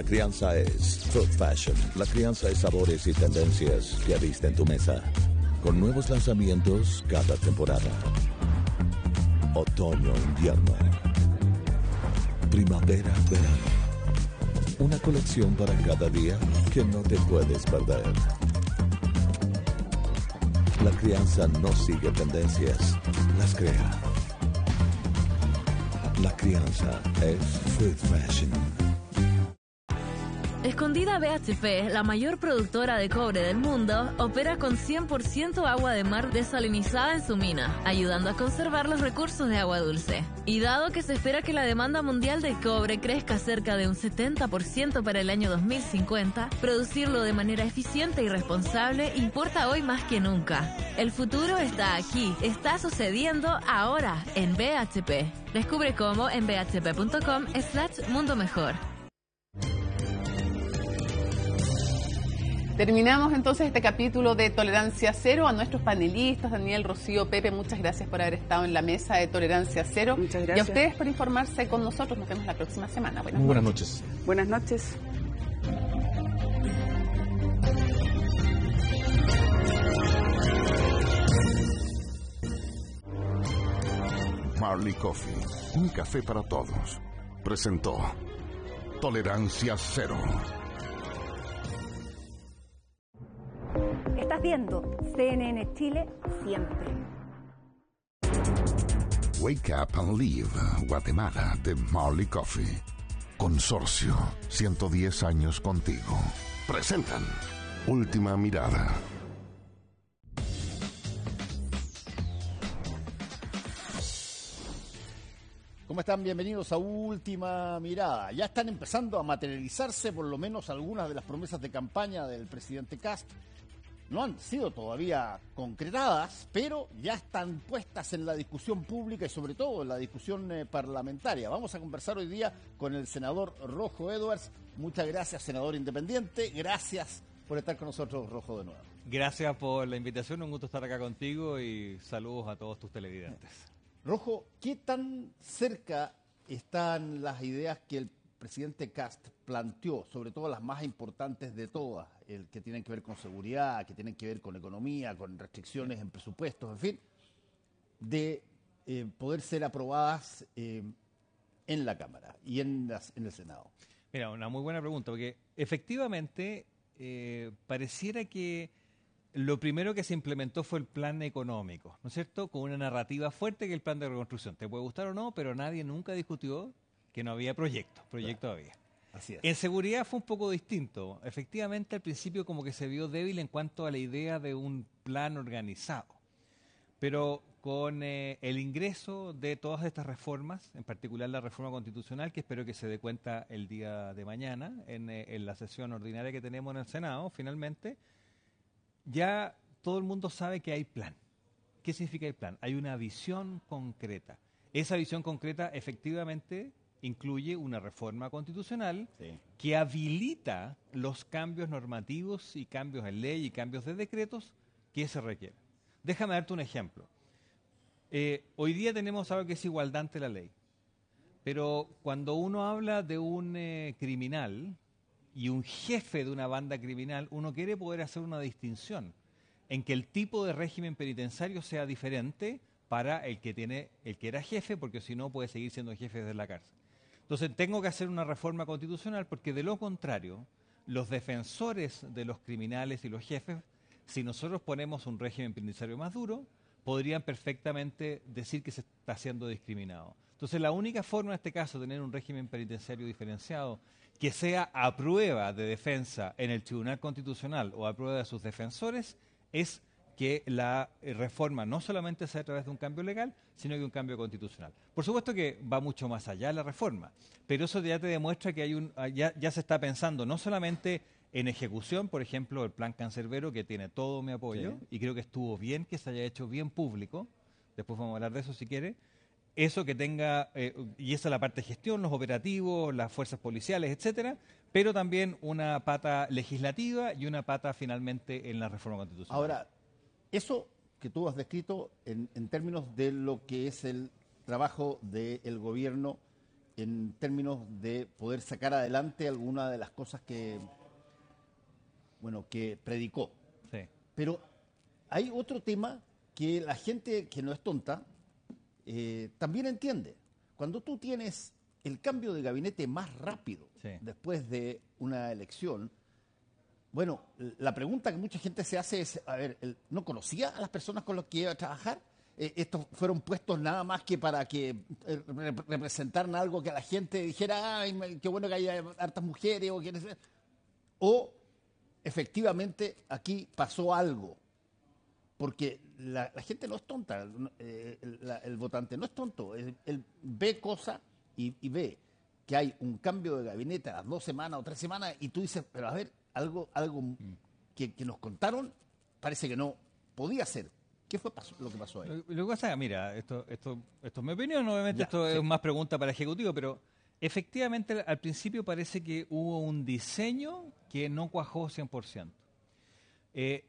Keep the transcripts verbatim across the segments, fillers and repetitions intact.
crianza es Food Fashion. La crianza es sabores y tendencias que viste en tu mesa. Con nuevos lanzamientos cada temporada. Otoño, invierno. Primavera, verano. Una colección para cada día que no te puedes perder. La crianza no sigue tendencias, las crea. La crianza es Food Fashion. Escondida B H P, la mayor productora de cobre del mundo, opera con cien por ciento agua de mar desalinizada en su mina, ayudando a conservar los recursos de agua dulce. Y dado que se espera que la demanda mundial de cobre crezca cerca de un setenta por ciento para el año dos mil cincuenta, producirlo de manera eficiente y responsable importa hoy más que nunca. El futuro está aquí, está sucediendo ahora en B H P. Descubre cómo en bhp.com slash mundo mejor. Terminamos entonces este capítulo de Tolerancia Cero. A nuestros panelistas, Daniel, Rocío, Pepe, muchas gracias por haber estado en la mesa de Tolerancia Cero. Muchas gracias. Y a ustedes por informarse con nosotros. Nos vemos la próxima semana. Buenas, Buenas noches. noches. Buenas noches. Marley Coffee, un café para todos. Presentó Tolerancia Cero. Estás viendo C N N Chile siempre. Wake Up and Live, Guatemala, de Marley Coffee. Consorcio, ciento diez años contigo. Presentan Última Mirada. ¿Cómo están? Bienvenidos a Última Mirada. Ya están empezando a materializarse por lo menos algunas de las promesas de campaña del presidente Kast. No han sido todavía concretadas, pero ya están puestas en la discusión pública y sobre todo en la discusión eh, parlamentaria. Vamos a conversar hoy día con el senador Rojo Edwards. Muchas gracias, senador independiente. Gracias por estar con nosotros, Rojo, de nuevo. Gracias por la invitación, un gusto estar acá contigo y saludos a todos tus televidentes. Rojo, ¿qué tan cerca están las ideas que el presidente Kast planteó, sobre todo las más importantes de todas, el que tienen que ver con seguridad, que tienen que ver con economía, con restricciones en presupuestos, en fin, de eh, poder ser aprobadas eh, en la Cámara y en, las, en el Senado? Mira, una muy buena pregunta, porque efectivamente eh, pareciera que lo primero que se implementó fue el plan económico, ¿no es cierto? Con una narrativa fuerte que el plan de reconstrucción. Te puede gustar o no, pero nadie nunca discutió que no había proyecto, proyecto había. Así es. En seguridad fue un poco distinto. Efectivamente, al principio como que se vio débil en cuanto a la idea de un plan organizado. Pero con eh, el ingreso de todas estas reformas, en particular la reforma constitucional, que espero que se dé cuenta el día de mañana, en, eh, en la sesión ordinaria que tenemos en el Senado, finalmente, ya todo el mundo sabe que hay plan. ¿Qué significa el plan? Hay una visión concreta. Esa visión concreta efectivamente incluye una reforma constitucional sí. que habilita los cambios normativos y cambios en ley y cambios de decretos que se requieren. Déjame darte un ejemplo. Eh, hoy día tenemos algo que es igualdad ante la ley, pero cuando uno habla de un eh, criminal y un jefe de una banda criminal, uno quiere poder hacer una distinción en que el tipo de régimen penitenciario sea diferente para el que tiene, el que era jefe, porque si no puede seguir siendo jefe desde la cárcel. Entonces tengo que hacer una reforma constitucional porque de lo contrario, los defensores de los criminales y los jefes, si nosotros ponemos un régimen penitenciario más duro, podrían perfectamente decir que se está siendo discriminado. Entonces la única forma en este caso de tener un régimen penitenciario diferenciado que sea a prueba de defensa en el Tribunal Constitucional o a prueba de sus defensores es que la reforma no solamente sea a través de un cambio legal, sino que un cambio constitucional. Por supuesto que va mucho más allá la reforma, pero eso ya te demuestra que hay un ya, ya se está pensando no solamente en ejecución, por ejemplo, el plan cancerbero, que tiene todo mi apoyo, sí. y creo que estuvo bien que se haya hecho bien público, después vamos a hablar de eso si quiere, eso que tenga, eh, y esa es la parte de gestión, los operativos, las fuerzas policiales, etcétera, pero también una pata legislativa y una pata finalmente en la reforma constitucional. Ahora, eso que tú has descrito en, en términos de lo que es el trabajo del gobierno en términos de poder sacar adelante alguna de las cosas que, bueno, que predicó. Sí. Pero hay otro tema que la gente que no es tonta eh, también entiende. Cuando tú tienes el cambio de gabinete más rápido Sí. después de una elección, bueno, la pregunta que mucha gente se hace es, a ver, ¿no conocía a las personas con las que iba a trabajar? Eh, ¿Estos fueron puestos nada más que para que eh, rep- representaran algo que la gente dijera, ay, qué bueno que haya hartas mujeres, o, quienes, o efectivamente aquí pasó algo? Porque la, la gente no es tonta, eh, el, la- el votante no es tonto, él, él ve cosas y, y ve que hay un cambio de gabinete a las dos semanas o tres semanas y tú dices, pero a ver, algo, algo que, que nos contaron parece que no podía ser. ¿Qué fue pasó- lo que pasó ahí? Lo, lo que pasa, mira, esto, esto, esto es mi opinión, obviamente Ya, esto sí. es más pregunta para el Ejecutivo, pero efectivamente al principio parece que hubo un diseño que no cuajó cien por ciento. Eh,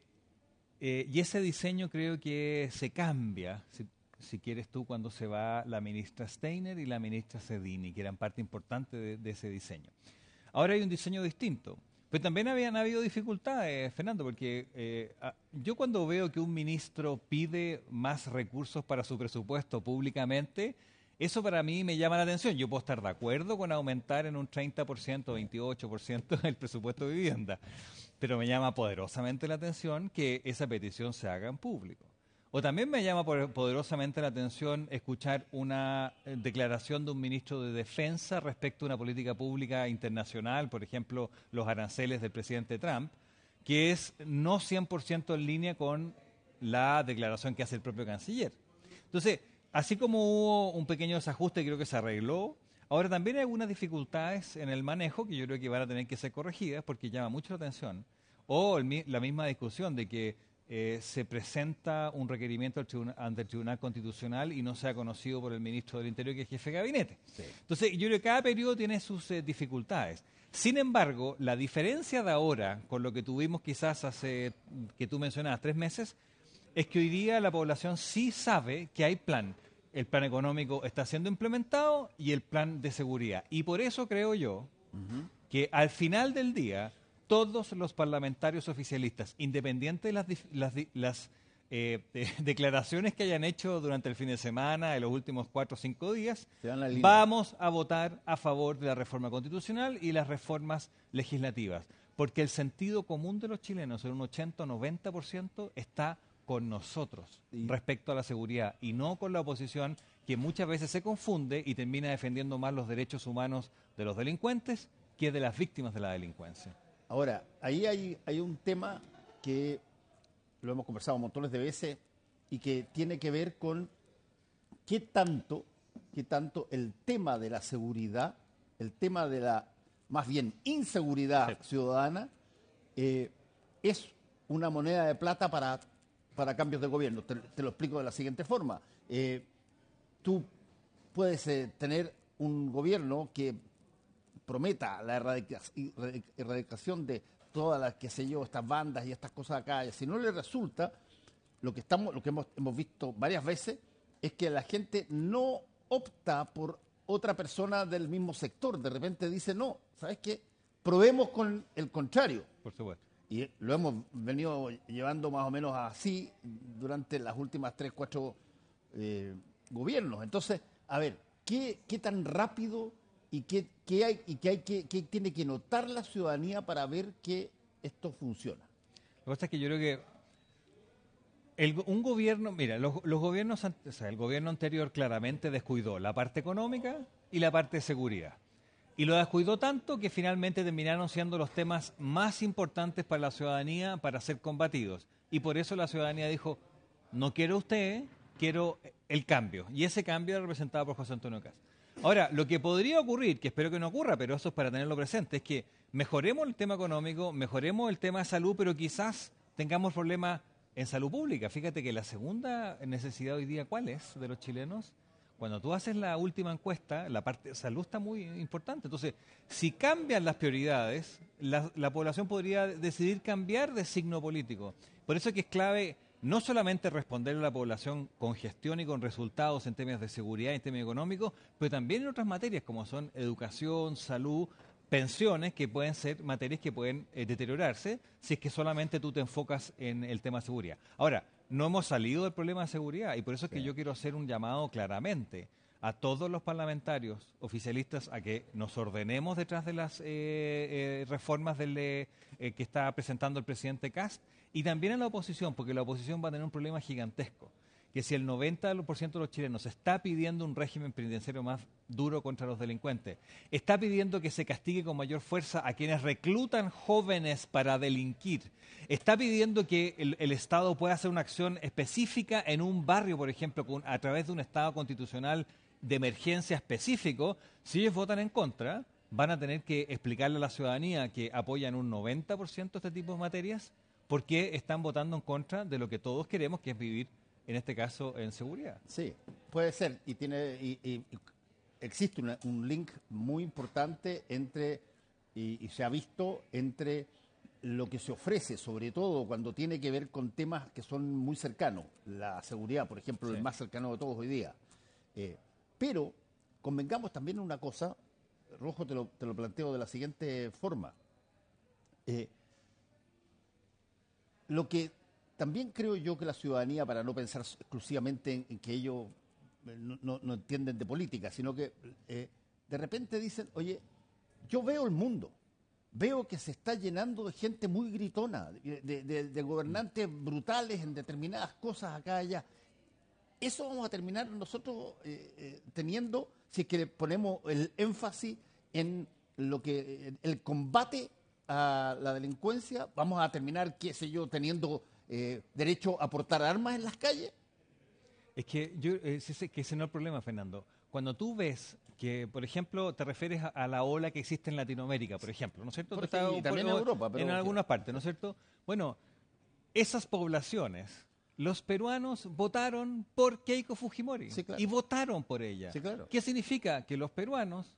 eh, y ese diseño creo que se cambia, si, si quieres tú, cuando se va la ministra Steiner y la ministra Sedini, que eran parte importante de, de ese diseño. Ahora hay un diseño distinto. Pero también habían habido dificultades, Fernando, porque eh, a- yo cuando veo que un ministro pide más recursos para su presupuesto públicamente, eso para mí me llama la atención. Yo puedo estar de acuerdo con aumentar en un treinta por ciento, veintiocho por ciento el presupuesto de vivienda, pero me llama poderosamente la atención que esa petición se haga en público. O también me llama por- poderosamente la atención escuchar una eh, declaración de un ministro de Defensa respecto a una política pública internacional, por ejemplo, los aranceles del presidente Trump, que es no cien por ciento en línea con la declaración que hace el propio canciller. Entonces, así como hubo un pequeño desajuste, creo que se arregló, ahora también hay algunas dificultades en el manejo que yo creo que van a tener que ser corregidas porque llama mucho la atención. O el mi- la misma discusión de que eh, se presenta un requerimiento al tribuna- ante el Tribunal Constitucional y no sea conocido por el ministro del Interior, que es jefe de gabinete. Entonces, yo creo que cada periodo tiene sus eh, dificultades. Sin embargo, la diferencia de ahora con lo que tuvimos quizás hace, que tú mencionabas, tres meses, es que hoy día la población sí sabe que hay plan. El plan económico está siendo implementado y el plan de seguridad. Y por eso creo yo que al final del día todos los parlamentarios oficialistas, independiente de las, dif- las, di- las eh, eh, declaraciones que hayan hecho durante el fin de semana, en los últimos cuatro o cinco días, Se van a alinear. vamos a votar a favor de la reforma constitucional y las reformas legislativas, porque el sentido común de los chilenos, en un ochenta o noventa por ciento, está con nosotros Y- respecto a la seguridad y no con la oposición, que muchas veces se confunde y termina defendiendo más los derechos humanos de los delincuentes que de las víctimas de la delincuencia. Ahora, ahí hay, hay un tema que lo hemos conversado montones de veces y que tiene que ver con qué tanto, qué tanto el tema de la seguridad, el tema de la, más bien, inseguridad ciudadana, eh, es una moneda de plata para, para cambios de gobierno. Te, te lo explico de la siguiente forma. Eh, tú puedes eh, tener un gobierno que prometa la erradica- erradic- erradicación de todas las, qué sé yo, estas bandas y estas cosas acá. Y si no le resulta, lo que estamos, lo que hemos, hemos visto varias veces es que la gente no opta por otra persona del mismo sector. De repente dice, no, ¿sabes qué? Probemos con el contrario. Por supuesto. Y lo hemos venido llevando más o menos así durante las últimas tres, cuatro eh, gobiernos. Entonces, a ver, ¿qué, qué tan rápido y qué, qué hay y qué hay que qué tiene que notar la ciudadanía para ver que esto funciona? Lo que pasa es que yo creo que el go- un gobierno, mira, los, los gobiernos, ante- o sea, el gobierno anterior claramente descuidó la parte económica y la parte de seguridad. Y lo descuidó tanto que finalmente terminaron siendo los temas más importantes para la ciudadanía para ser combatidos. Y por eso la ciudadanía dijo, no quiero usted, quiero el cambio. Y ese cambio era representado por José Antonio Caz. Ahora, lo que podría ocurrir, que espero que no ocurra, pero eso es para tenerlo presente, es que mejoremos el tema económico, mejoremos el tema de salud, pero quizás tengamos problemas en salud pública. Fíjate que la segunda necesidad hoy día, ¿cuál es de los chilenos? Cuando tú haces la última encuesta, la parte de salud está muy importante. Entonces, si cambian las prioridades, la, la población podría decidir cambiar de signo político. Por eso es que es clave no solamente responder a la población con gestión y con resultados en temas de seguridad y en temas económicos, pero también en otras materias como son educación, salud, pensiones, que pueden ser materias que pueden eh, deteriorarse si es que solamente tú te enfocas en el tema de seguridad. Ahora, no hemos salido del problema de seguridad y por eso es que yo quiero hacer un llamado claramente a todos los parlamentarios oficialistas a que nos ordenemos detrás de las eh, eh, reformas del, eh, que está presentando el presidente Kast, y también a la oposición, porque la oposición va a tener un problema gigantesco, que si el noventa por ciento de los chilenos está pidiendo un régimen penitenciario más duro contra los delincuentes, está pidiendo que se castigue con mayor fuerza a quienes reclutan jóvenes para delinquir, está pidiendo que el, el Estado pueda hacer una acción específica en un barrio, por ejemplo, con, a través de un Estado constitucional de emergencia específico. Si ellos votan en contra, van a tener que explicarle a la ciudadanía que apoyan un noventa por ciento este tipo de materias, porque están votando en contra de lo que todos queremos, que es vivir, en este caso, en seguridad. Sí, puede ser. Y tiene y, y, y existe una, un link muy importante entre, y, y se ha visto, entre lo que se ofrece, sobre todo cuando tiene que ver con temas que son muy cercanos. La seguridad, por ejemplo, sí. El más cercano de todos hoy día. Eh, pero convengamos también en una cosa, Rojo, te lo, te lo planteo de la siguiente forma. Eh, Lo que también creo yo que la ciudadanía, para no pensar exclusivamente en, en que ellos no, no, no entienden de política, sino que eh, de repente dicen, oye, yo veo el mundo, veo que se está llenando de gente muy gritona, de, de, de, de gobernantes brutales en determinadas cosas acá y allá. Eso vamos a terminar nosotros eh, eh, teniendo, si es que le ponemos el énfasis en lo que el combate a la delincuencia, vamos a terminar, qué sé yo, teniendo eh, derecho a portar armas en las calles. Es que yo eh, ese, que ese no es el problema, Fernando. Cuando tú ves que, por ejemplo, te refieres a, a la ola que existe en Latinoamérica, por ejemplo, ¿no es cierto? Porque, Está, y también por, en Europa. Pero en algunas partes, ¿no es cierto? Bueno, esas poblaciones, los peruanos votaron por Keiko Fujimori. Sí, claro. Y votaron por ella. Sí, claro. ¿Qué significa? Que los peruanos,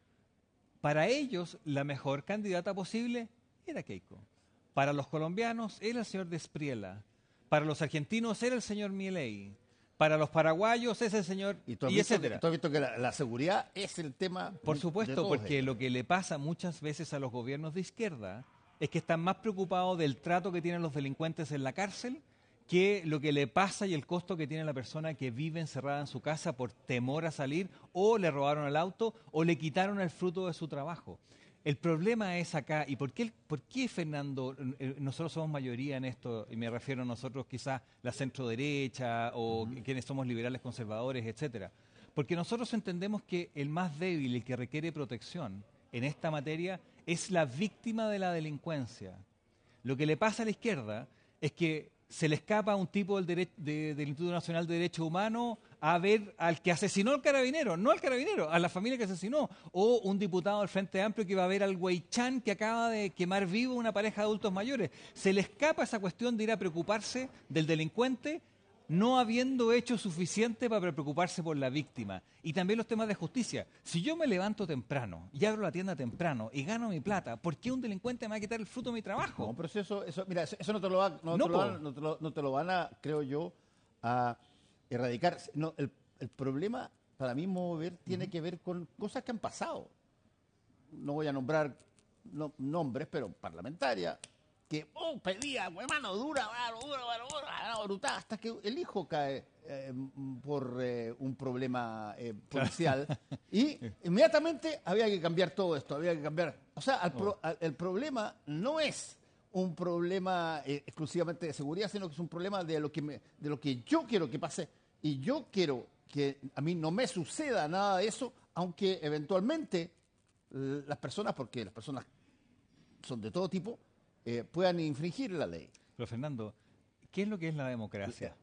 para ellos, la mejor candidata posible era Keiko. Para los colombianos era el señor Despriela. Para los argentinos era el señor Milei. Para los paraguayos es el señor y, tú has y visto etcétera. Que, tú has visto que la, la seguridad es el tema. Por supuesto, porque ellos. Lo que le pasa muchas veces a los gobiernos de izquierda es que están más preocupados del trato que tienen los delincuentes en la cárcel que lo que le pasa y el costo que tiene la persona que vive encerrada en su casa por temor a salir, o le robaron el auto, o le quitaron el fruto de su trabajo. El problema es acá, ¿y por qué, por qué Fernando, nosotros somos mayoría en esto, y me refiero a nosotros quizás la centro derecha, o uh-huh. quienes somos liberales conservadores, etcétera? Porque nosotros entendemos que el más débil, el que requiere protección en esta materia, es la víctima de la delincuencia. Lo que le pasa a la izquierda es que se le escapa a un tipo del, dere- de, del Instituto Nacional de Derechos Humanos a ver al que asesinó al carabinero, no al carabinero, a la familia que asesinó, o un diputado del Frente Amplio que va a ver al Huaychán que acaba de quemar vivo una pareja de adultos mayores. Se le escapa esa cuestión de ir a preocuparse del delincuente, no habiendo hecho suficiente para preocuparse por la víctima. Y también los temas de justicia. Si yo me levanto temprano y abro la tienda temprano y gano mi plata, ¿por qué un delincuente me va a quitar el fruto de mi trabajo? No, pero eso, eso mira, eso, eso no, te lo va, no, no, te lo van, no, te lo, no te lo van a, creo yo, a erradicar. No, el, el problema, para mí, mover, tiene uh-huh. que ver con cosas que han pasado. No voy a nombrar no, nombres, pero parlamentaria, que oh, pedía, mano dura, mano dura, mano dura, brutal, hasta que el hijo cae eh, por eh, un problema eh, policial y inmediatamente había que cambiar todo esto, había que cambiar. O sea, el, pro, el problema no es un problema eh, exclusivamente de seguridad, sino que es un problema de lo que me, de lo que yo quiero que pase, y yo quiero que a mí no me suceda nada de eso, aunque eventualmente las personas, porque las personas son de todo tipo, Eh, puedan infringir la ley. Pero Fernando, ¿qué es lo que es la democracia?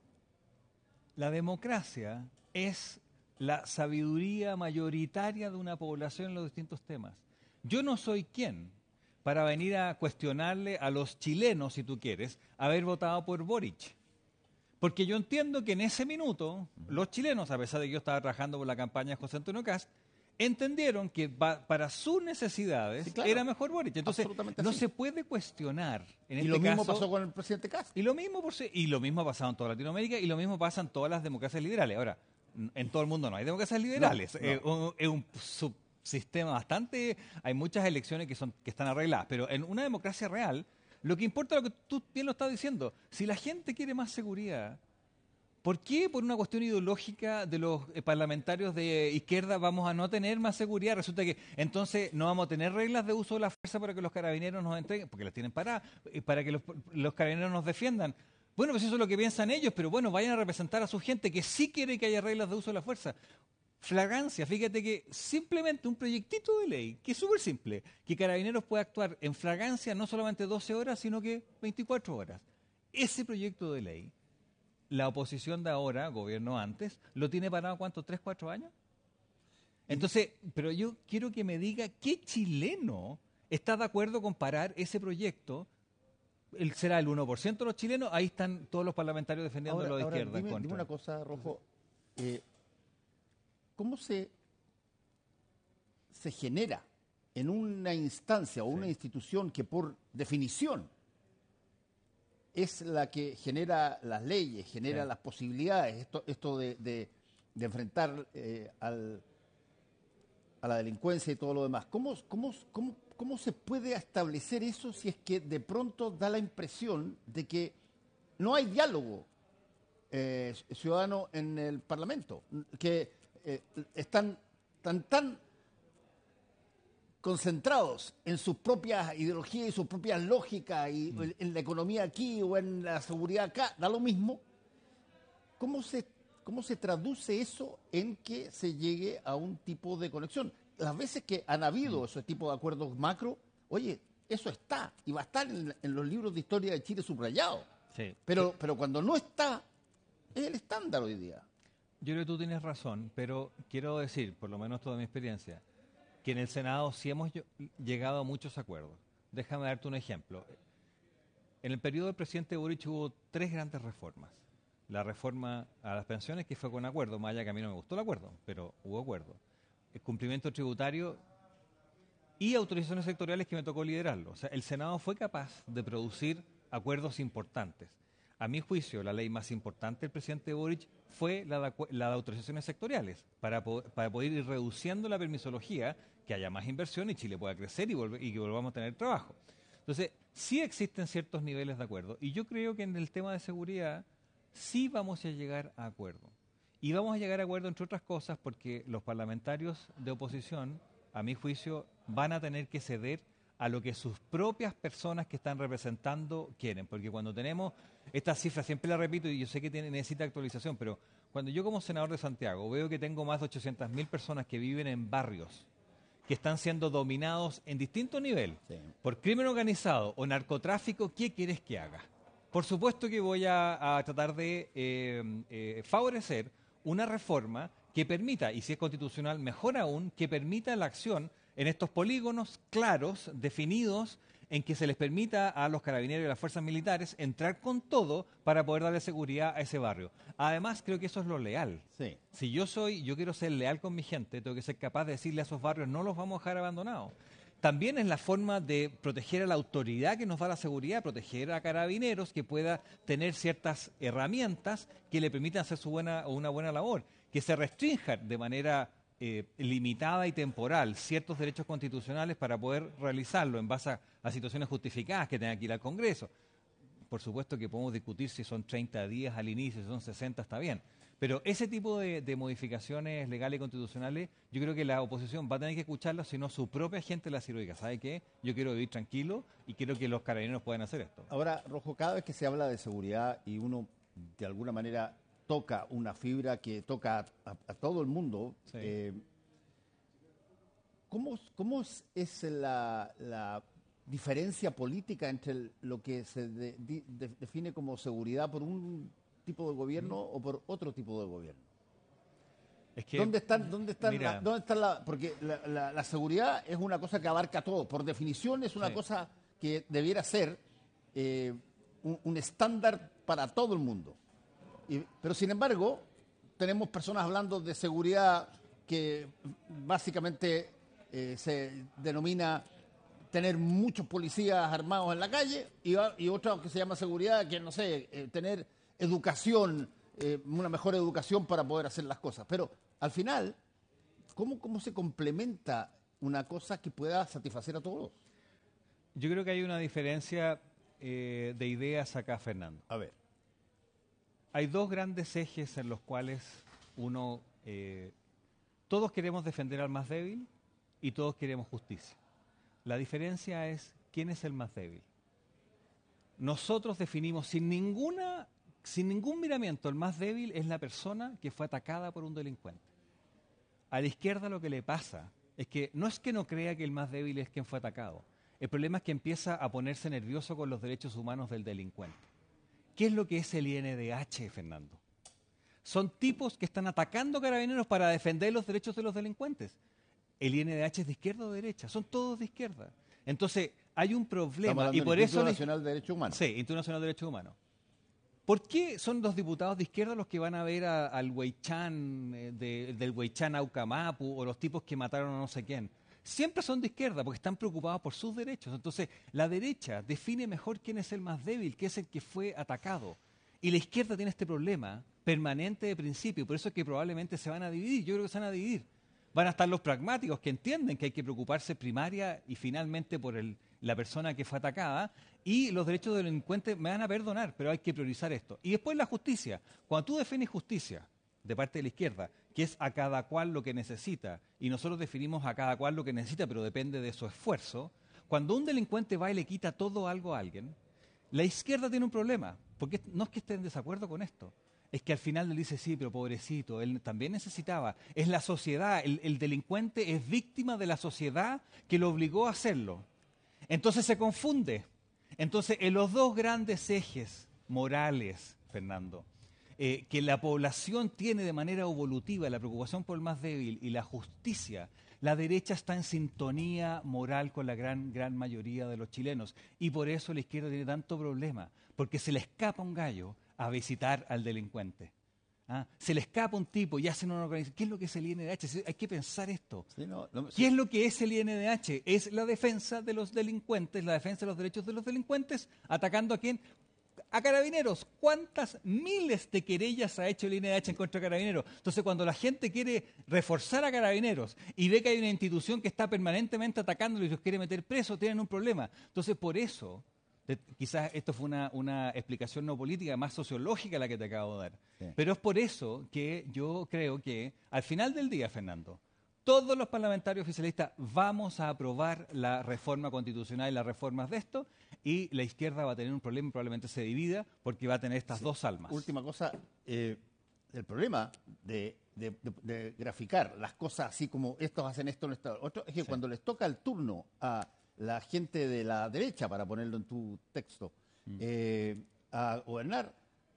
La democracia es la sabiduría mayoritaria de una población en los distintos temas. Yo no soy quien para venir a cuestionarle a los chilenos, si tú quieres, haber votado por Boric. Porque yo entiendo que en ese minuto, los chilenos, a pesar de que yo estaba trabajando por la campaña de José Antonio Kast, entendieron que pa- para sus necesidades Sí, claro. era mejor Boric. Entonces, Absolutamente no así. se puede cuestionar. En Y este lo mismo caso, pasó con el presidente Castro. Y lo mismo por si- y lo mismo ha pasado en toda Latinoamérica y lo mismo pasa en todas las democracias liberales. Ahora, n- en todo el mundo no hay democracias liberales. No, no. Eh, un- Es un subsistema bastante. Hay muchas elecciones que son que están arregladas, pero en una democracia real, lo que importa es lo que tú bien lo estás diciendo. Si la gente quiere más seguridad, ¿por qué por una cuestión ideológica de los eh, parlamentarios de izquierda vamos a no tener más seguridad? Resulta que entonces no vamos a tener reglas de uso de la fuerza para que los carabineros nos entreguen, porque las tienen paradas, eh, para que los, los carabineros nos defiendan. Bueno, pues eso es lo que piensan ellos, pero bueno, vayan a representar a su gente que sí quiere que haya reglas de uso de la fuerza. Flagrancia, fíjate que simplemente un proyectito de ley, que es súper simple, que Carabineros pueda actuar en flagrancia no solamente doce horas, sino que veinticuatro horas. Ese proyecto de ley, la oposición de ahora, gobierno antes, lo tiene parado, ¿cuánto? ¿Tres, cuatro años? Entonces, pero yo quiero que me diga qué chileno está de acuerdo con parar ese proyecto. El, será el uno por ciento de los chilenos, ahí están todos los parlamentarios defendiendo Ahora, lo de ahora, izquierda en dime, contra. dime una cosa, Rojo. Eh, ¿Cómo se, se genera en una instancia o una institución que por definición es la que genera las leyes, genera Sí. las posibilidades, esto, esto de, de- de enfrentar eh, al, a la delincuencia y todo lo demás? ¿Cómo, cómo, cómo, ¿Cómo se puede establecer eso si es que de pronto da la impresión de que no hay diálogo eh, ciudadano en el Parlamento? Que eh, están tan, tan concentrados en sus propias ideologías y sus propias lógicas y Mm. en la economía aquí o en la seguridad acá, da lo mismo. ¿Cómo se, cómo se traduce eso en que se llegue a un tipo de conexión? Las veces que han habido esos tipos de acuerdos macro, oye, eso está y va a estar en, en los libros de historia de Chile subrayado. Sí. Pero, pero cuando no está, es el estándar hoy día. Yo creo que tú tienes razón, pero quiero decir, por lo menos toda mi experiencia, que en el Senado sí hemos ll- llegado a muchos acuerdos. Déjame darte un ejemplo. En el periodo del presidente Boric hubo tres grandes reformas. La reforma a las pensiones, que fue con acuerdo, más allá que a mí no me gustó el acuerdo, pero hubo acuerdo. El cumplimiento tributario y autorizaciones sectoriales, que me tocó liderarlo. O sea, el Senado fue capaz de producir acuerdos importantes. A mi juicio, la ley más importante del presidente Boric fue la de, acu- la de autorizaciones sectoriales, para, po- para poder ir reduciendo la permisología, que haya más inversión y Chile pueda crecer y, volve- y que volvamos a tener trabajo. Entonces, sí existen ciertos niveles de acuerdo. Y yo creo que en el tema de seguridad sí vamos a llegar a acuerdo. Y vamos a llegar a acuerdo, entre otras cosas, porque los parlamentarios de oposición, a mi juicio, van a tener que ceder a lo que sus propias personas que están representando quieren. Porque cuando tenemos estas cifras, siempre las repito y yo sé que tiene, necesita actualización, pero cuando yo como senador de Santiago veo que tengo más de ochocientas mil personas que viven en barrios que están siendo dominados en distintos niveles Sí. por crimen organizado o narcotráfico, ¿qué quieres que haga? Por supuesto que voy a, a tratar de eh, eh, favorecer una reforma que permita, y si es constitucional, mejor aún, que permita la acción en estos polígonos claros, definidos, en que se les permita a los carabineros y a las fuerzas militares entrar con todo para poder darle seguridad a ese barrio. Además, creo que eso es lo leal. Sí. Si yo soy, yo quiero ser leal con mi gente, tengo que ser capaz de decirle a esos barrios, no los vamos a dejar abandonados. También es la forma de proteger a la autoridad que nos da la seguridad, proteger a carabineros que pueda tener ciertas herramientas que le permitan hacer su buena o una buena labor, que se restrinjan de manera eh, limitada y temporal ciertos derechos constitucionales para poder realizarlo en base a, a situaciones justificadas que tengan que ir al Congreso. Por supuesto que podemos discutir si son treinta días al inicio, si son sesenta, está bien. Pero ese tipo de, de modificaciones legales y constitucionales, yo creo que la oposición va a tener que escucharlas, si no su propia gente la sirve. ¿Sabe qué? Yo quiero vivir tranquilo y quiero que los carabineros puedan hacer esto. Ahora, Rojo, cada vez que se habla de seguridad y uno de alguna manera toca una fibra que toca a, a- a todo el mundo, Sí. eh, ¿cómo, cómo es, es la, la diferencia política entre el- lo que se de- di- de- define como seguridad por un tipo de gobierno o por otro tipo de gobierno? Es que, ¿Dónde están, dónde están, mira, la- dónde están la, porque la, la- la seguridad es una cosa que abarca todo, por definición es una Sí. cosa que debiera ser eh, un, un estándar para todo el mundo. Y- pero sin embargo, tenemos personas hablando de seguridad que básicamente eh, se denomina tener muchos policías armados en la calle, y, y otra que se llama seguridad, que no sé, eh, tener educación, eh, una mejor educación para poder hacer las cosas. Pero al final, ¿cómo, cómo se complementa una cosa que pueda satisfacer a todos? Yo creo que hay una diferencia eh, de ideas acá, Fernando. A ver. Hay dos grandes ejes en los cuales uno, eh, todos queremos defender al más débil y todos queremos justicia. La diferencia es quién es el más débil. Nosotros definimos sin ninguna, sin ningún miramiento, el más débil es la persona que fue atacada por un delincuente. A la izquierda lo que le pasa es que no es que no crea que el más débil es quien fue atacado. El problema es que empieza a ponerse nervioso con los derechos humanos del delincuente. ¿Qué es lo que es el I N D H, Fernando? Son tipos que están atacando carabineros para defender los derechos de los delincuentes. ¿El I N D H es de izquierda o de derecha? Son todos de izquierda. Entonces, hay un problema. Y por eso Instituto Nacional de Derechos Humanos. Sí, Instituto Nacional de Derechos Humanos. ¿Por qué son los diputados de izquierda los que van a ver a, al Huaychán, eh, de, del Huaychán Aucamapu, o los tipos que mataron a no sé quién? Siempre son de izquierda porque están preocupados por sus derechos. Entonces, la derecha define mejor quién es el más débil, quién es el que fue atacado. Y la izquierda tiene este problema permanente de principio, por eso es que probablemente se van a dividir. Yo creo que se van a dividir. Van a estar los pragmáticos que entienden que hay que preocuparse primaria y finalmente por el, la persona que fue atacada, y los derechos del delincuente me van a perdonar, pero hay que priorizar esto. Y después la justicia. Cuando tú defines justicia de parte de la izquierda, que es a cada cual lo que necesita, y nosotros definimos a cada cual lo que necesita, pero depende de su esfuerzo, cuando un delincuente va y le quita todo algo a alguien, la izquierda tiene un problema, porque no es que esté en desacuerdo con esto, es que al final le dice, sí, pero pobrecito, él también necesitaba. Es la sociedad, el, el delincuente es víctima de la sociedad que lo obligó a hacerlo. Entonces se confunde. Entonces, en los dos grandes ejes morales, Fernando, eh, que la población tiene de manera evolutiva, la preocupación por el más débil y la justicia, la derecha está en sintonía moral con la gran, gran mayoría de los chilenos. Y por eso la izquierda tiene tanto problema, porque se le escapa un gallo a visitar al delincuente. ¿Ah? Se le escapa un tipo y hacen una organización. ¿Qué es lo que es el I N D H? Hay que pensar esto. Sí, no, no, ¿Qué sí. es lo que es el I N D H? Es la defensa de los delincuentes, la defensa de los derechos de los delincuentes, atacando a quién? A Carabineros. ¿Cuántas miles de querellas ha hecho el I N D H en contra de Carabineros? Entonces, cuando la gente quiere reforzar a Carabineros y ve que hay una institución que está permanentemente atacándolos y los quiere meter presos, tienen un problema. Entonces, por eso, de, quizás esto fue una, una explicación no política, más sociológica la que te acabo de dar. Sí. Pero es por eso que yo creo que, al final del día, Fernando, todos los parlamentarios oficialistas vamos a aprobar la reforma constitucional y las reformas de esto, y la izquierda va a tener un problema y probablemente se divida porque va a tener estas sí. dos almas. Última cosa, eh, el problema de, de, de, de graficar las cosas así como estos hacen esto, esto, otro, es que sí. cuando les toca el turno a la gente de la derecha, para ponerlo en tu texto, mm. eh, a gobernar,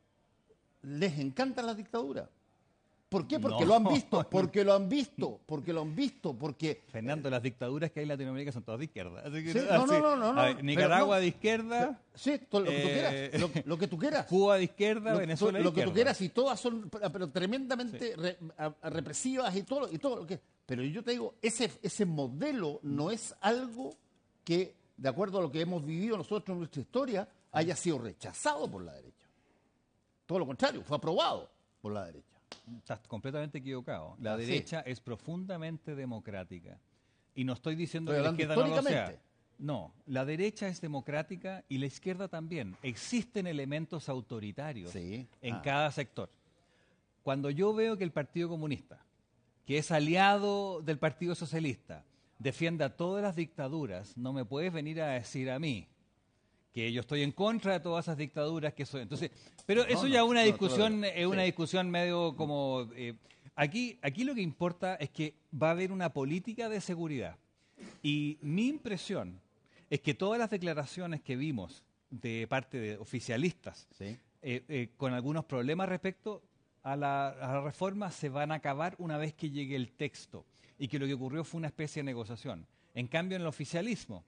les encanta la dictadura. ¿Por qué? Porque no, lo han visto, porque lo han visto, porque lo han visto, porque... Fernando, las dictaduras que hay en Latinoamérica son todas de izquierda. Así que, sí, no, no, no, no, no. Ver, Nicaragua no, de izquierda... Sí, todo lo que tú eh, quieras, lo, lo que tú quieras. Cuba de izquierda, lo, Venezuela de lo izquierda. Lo que tú quieras, y todas son pero tremendamente sí. re, a, a represivas y todo, y todo lo que... Pero yo te digo, ese, ese modelo no es algo que, de acuerdo a lo que hemos vivido nosotros en nuestra historia, haya sido rechazado por la derecha. Todo lo contrario, fue aprobado por la derecha. Estás completamente equivocado. La ah, derecha sí. es profundamente democrática. Y no estoy diciendo estoy que la izquierda no lo sea. No, la derecha es democrática y la izquierda también. Existen elementos autoritarios sí. en ah. cada sector. Cuando yo veo que el Partido Comunista, que es aliado del Partido Socialista, defiende a todas las dictaduras, no me puedes venir a decir a mí que yo estoy en contra de todas esas dictaduras que soy. Entonces, pero no, eso ya es no, una discusión, no, es una sí. discusión medio como eh, aquí, aquí lo que importa es que va a haber una política de seguridad. Y mi impresión es que todas las declaraciones que vimos de parte de oficialistas, sí. eh, eh, con algunos problemas respecto a la, a la reforma, se van a acabar una vez que llegue el texto. Y que lo que ocurrió fue una especie de negociación. En cambio, en el oficialismo,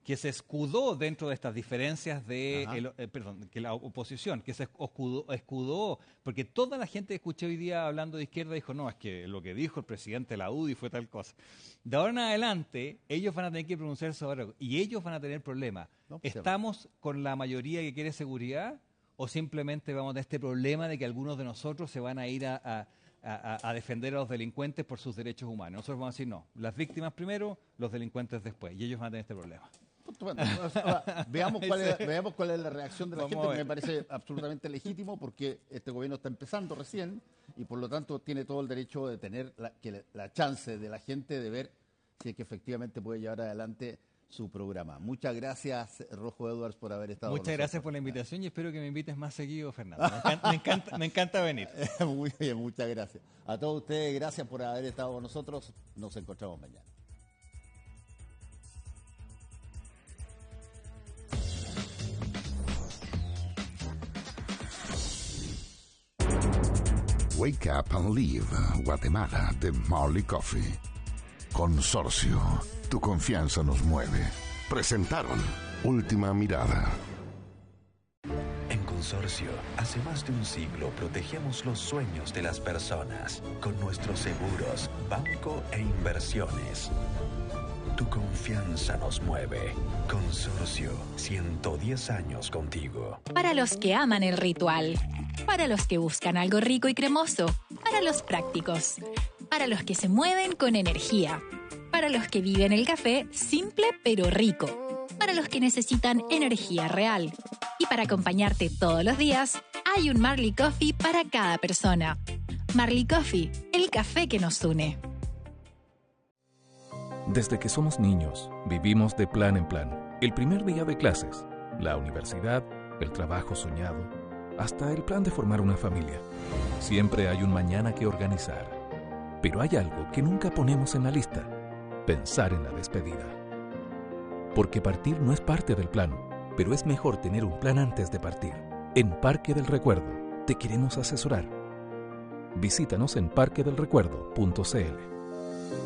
que se escudó dentro de estas diferencias de, el, eh, perdón, que la oposición, que se escudó, escudó, porque toda la gente que escuché hoy día hablando de izquierda dijo, no, es que lo que dijo el presidente de la U D I fue tal cosa. De ahora en adelante, ellos van a tener que pronunciarse sobre, y ellos van a tener problemas. No, ¿Estamos con la mayoría que quiere seguridad o simplemente vamos a este problema de que algunos de nosotros se van a ir a... a A, a defender a los delincuentes por sus derechos humanos? Nosotros vamos a decir no, las víctimas primero, los delincuentes después, y ellos van a tener este problema. Bueno, ahora, veamos, cuál es, veamos cuál es la reacción de la vamos gente, que me parece absolutamente legítimo, porque este gobierno está empezando recién y por lo tanto tiene todo el derecho de tener la, que la chance de la gente de ver si es que efectivamente puede llevar adelante su programa. Muchas gracias, Rojo Edwards, por haber estado Muchas con nosotros. Gracias por la invitación y espero que me invites más seguido, Fernando. Me encanta, me encanta, me encanta venir. Muy bien, muchas gracias. A todos ustedes, gracias por haber estado con nosotros. Nos encontramos mañana. Wake Up and Live, Guatemala, de Marley Coffee. Consorcio, tu confianza nos mueve. Presentaron Última Mirada. En Consorcio, hace más de un siglo protegemos los sueños de las personas con nuestros seguros, banco e inversiones. Tu confianza nos mueve. Consorcio, ciento diez años contigo. Para los que aman el ritual, para los que buscan algo rico y cremoso, para los prácticos, para los que se mueven con energía, para los que viven el café simple pero rico, para los que necesitan energía real. Y para acompañarte todos los días, hay un Marley Coffee para cada persona. Marley Coffee, el café que nos une. Desde que somos niños, vivimos de plan en plan. El primer día de clases, la universidad, el trabajo soñado, hasta el plan de formar una familia. Siempre hay un mañana que organizar. Pero hay algo que nunca ponemos en la lista: pensar en la despedida. Porque partir no es parte del plan, pero es mejor tener un plan antes de partir. En Parque del Recuerdo te queremos asesorar. Visítanos en parque del recuerdo punto c l.